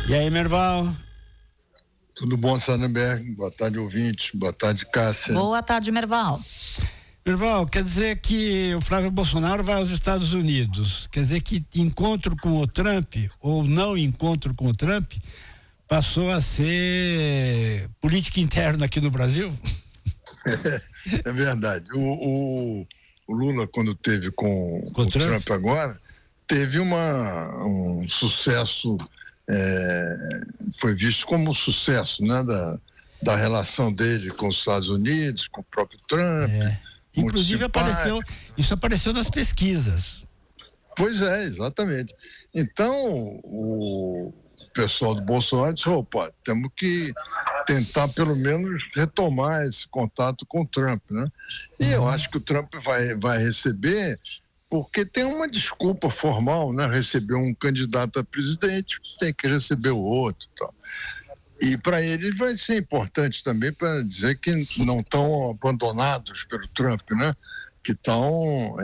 E aí, Merval? Tudo bom, Sandberg? Boa tarde, ouvintes. Boa tarde, Cássia. Boa tarde, Merval. Merval, quer dizer que o Flávio Bolsonaro vai aos Estados Unidos. Quer dizer que encontro com o Trump, ou não encontro com o Trump, passou a ser política interna aqui no Brasil? É verdade. O Lula, quando teve com o Trump agora, teve um sucesso, foi visto como um sucesso, né, da relação dele com os Estados Unidos, com o próprio Trump. Inclusive isso apareceu nas pesquisas. Pois é, exatamente. Então, o pessoal do Bolsonaro disse, opa, temos que tentar pelo menos retomar esse contato com o Trump, né? E eu acho que o Trump vai receber, porque tem uma desculpa formal, né? Receber um candidato a presidente, tem que receber o outro, tal. E para ele vai ser importante também para dizer que não estão abandonados pelo Trump, né? Que estão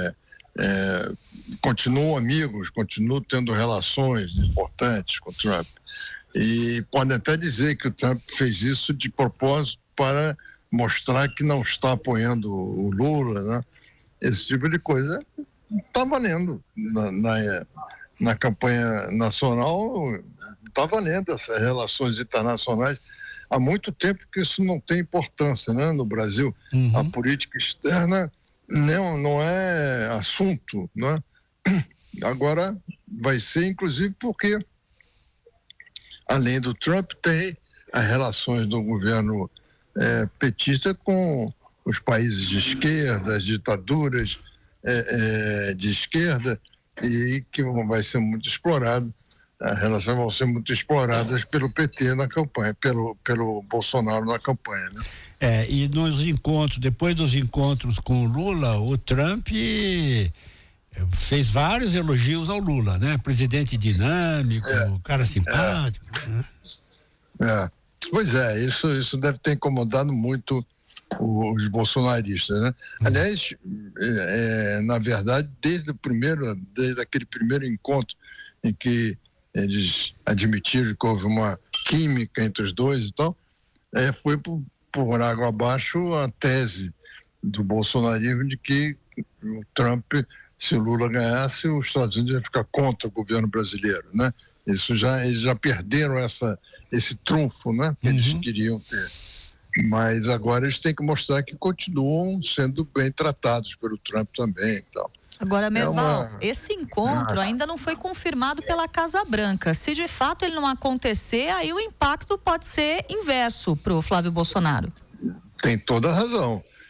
continuam amigos, continuam tendo relações importantes com o Trump. E podem até dizer que o Trump fez isso de propósito para mostrar que não está apoiando o Lula, né? Esse tipo de coisa está valendo na campanha nacional, está valendo essas relações internacionais. Há muito tempo que isso não tem importância, né, no Brasil. A política externa não é assunto, né? Agora vai ser, inclusive, porque além do Trump tem as relações do governo petista com os países de esquerda, as ditaduras de esquerda, e que vai ser muito explorado. As relações vão ser muito exploradas pelo PT na campanha, pelo Bolsonaro na campanha, né? E depois dos encontros com o Lula, o Trump fez vários elogios ao Lula, né? Presidente dinâmico, cara simpático, né? Pois é, isso deve ter incomodado muito os bolsonaristas, né? Aliás, na verdade, desde aquele primeiro encontro em que eles admitiram que houve uma química entre os dois e tal, foi por água abaixo a tese do bolsonarismo de que o Trump, se o Lula ganhasse, os Estados Unidos iam ficar contra o governo brasileiro, né? Eles já perderam esse trunfo, né? Que eles queriam ter. Mas agora eles têm que mostrar que continuam sendo bem tratados pelo Trump também e tal. Agora, Merval, esse encontro ainda não foi confirmado pela Casa Branca. Se de fato ele não acontecer, aí o impacto pode ser inverso para o Flávio Bolsonaro. Tem toda a razão.